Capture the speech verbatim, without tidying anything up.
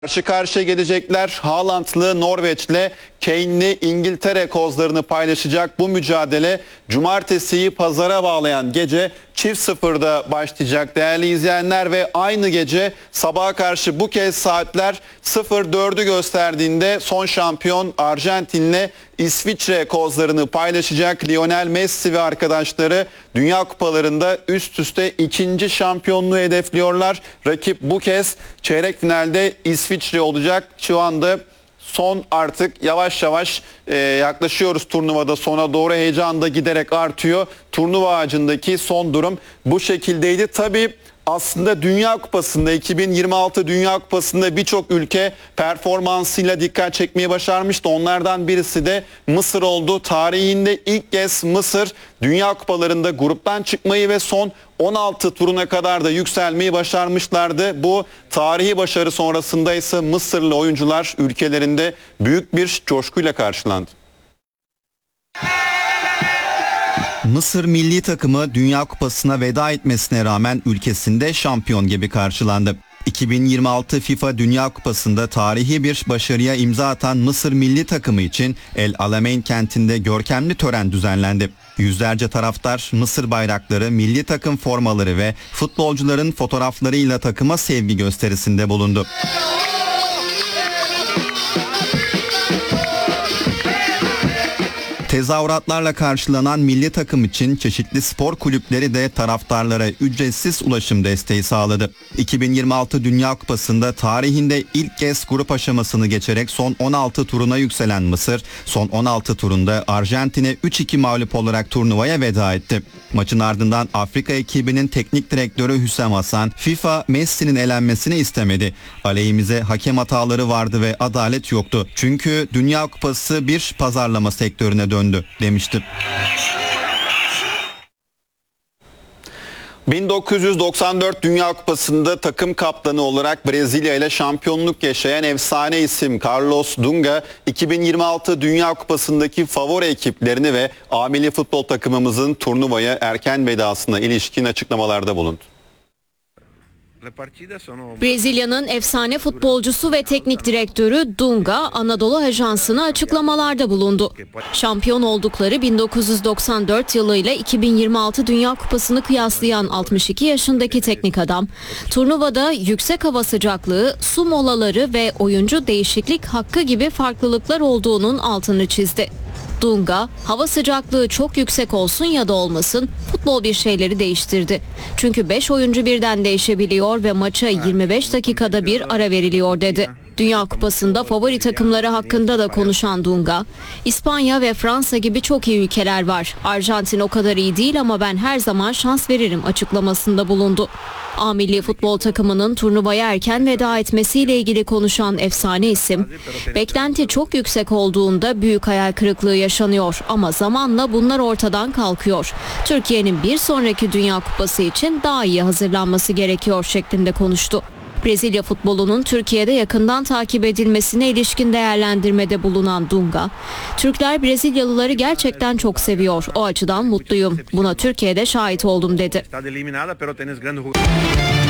Karşı karşıya gelecekler. Haaland'lı Norveç'le Kane'li İngiltere kozlarını paylaşacak bu mücadele cumartesiyi pazara bağlayan gece çift sıfırda başlayacak değerli izleyenler ve aynı gece sabaha karşı bu kez saatler sıfır dördü gösterdiğinde son şampiyon Arjantin'le İsviçre kozlarını paylaşacak. Lionel Messi ve arkadaşları Dünya Kupalarında üst üste ikinci şampiyonluğu hedefliyorlar. Rakip bu kez çeyrek finalde İsviçre olacak. Şu anda son artık yavaş yavaş e, yaklaşıyoruz turnuvada sona doğru, heyecan da giderek artıyor. Turnuva ağacındaki son durum bu şekildeydi. Tabii aslında Dünya Kupası'nda iki bin yirmi altı Dünya Kupası'nda birçok ülke performansıyla dikkat çekmeyi başarmıştı. Onlardan birisi de Mısır oldu. Tarihinde ilk kez Mısır Dünya Kupalarında gruptan çıkmayı ve son on altı turuna kadar da yükselmeyi başarmışlardı. Bu tarihi başarı sonrasında ise Mısırlı oyuncular ülkelerinde büyük bir coşkuyla karşılandı. Mısır milli takımı Dünya Kupası'na veda etmesine rağmen ülkesinde şampiyon gibi karşılandı. iki bin yirmi altı FIFA Dünya Kupası'nda tarihi bir başarıya imza atan Mısır milli takımı için El Alamein kentinde görkemli tören düzenlendi. Yüzlerce taraftar Mısır bayrakları, milli takım formaları ve futbolcuların fotoğraflarıyla takıma sevgi gösterisinde bulundu. Tezahüratlarla karşılanan milli takım için çeşitli spor kulüpleri de taraftarlara ücretsiz ulaşım desteği sağladı. iki bin yirmi altı Dünya Kupası'nda tarihinde ilk kez grup aşamasını geçerek son on altı turuna yükselen Mısır, son on altı turunda Arjantin'e üç iki mağlup olarak turnuvaya veda etti. Maçın ardından Afrika ekibinin teknik direktörü Hüsam Hasan, FIFA Messi'nin elenmesini istemedi. Aleyhimize hakem hataları vardı ve adalet yoktu. Çünkü Dünya Kupası bir pazarlama sektörüne döndü demişti. bin dokuz yüz doksan dört Dünya Kupası'nda takım kaptanı olarak Brezilya ile şampiyonluk yaşayan efsane isim Carlos Dunga, iki bin yirmi altı Dünya Kupası'ndaki favori ekiplerini ve A milli futbol takımımızın turnuvaya erken vedasına ilişkin açıklamalarda bulundu. Brezilya'nın efsane futbolcusu ve teknik direktörü Dunga, Anadolu Ajansı'na açıklamalarda bulundu. Şampiyon oldukları bin dokuz yüz doksan dört yılı ile iki bin yirmi altı Dünya Kupası'nı kıyaslayan altmış iki yaşındaki teknik adam, turnuvada yüksek hava sıcaklığı, su molaları ve oyuncu değişiklik hakkı gibi farklılıklar olduğunun altını çizdi. Dunga, hava sıcaklığı çok yüksek olsun ya da olmasın, futbol bir şeyleri değiştirdi. Çünkü beş oyuncu birden değişebiliyor ve maça yirmi beş dakikada bir ara veriliyor dedi. Dünya Kupası'nda favori takımları hakkında da konuşan Dunga, İspanya ve Fransa gibi çok iyi ülkeler var. Arjantin o kadar iyi değil ama ben her zaman şans veririm açıklamasında bulundu. A milli futbol takımının turnuvaya erken veda etmesiyle ilgili konuşan efsane isim, beklenti çok yüksek olduğunda büyük hayal kırıklığı yaşanıyor ama zamanla bunlar ortadan kalkıyor. Türkiye'nin bir sonraki Dünya Kupası için daha iyi hazırlanması gerekiyor şeklinde konuştu. Brezilya futbolunun Türkiye'de yakından takip edilmesine ilişkin değerlendirmede bulunan Dunga, Türkler Brezilyalıları gerçekten çok seviyor. O açıdan mutluyum. Buna Türkiye'de şahit oldum dedi.